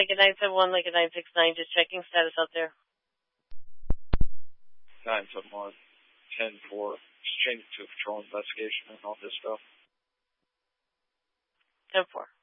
Lincoln 971, Lincoln 969, just checking status out there. 971, 10-4, just changed to a patrol investigation and all this stuff. 10-4.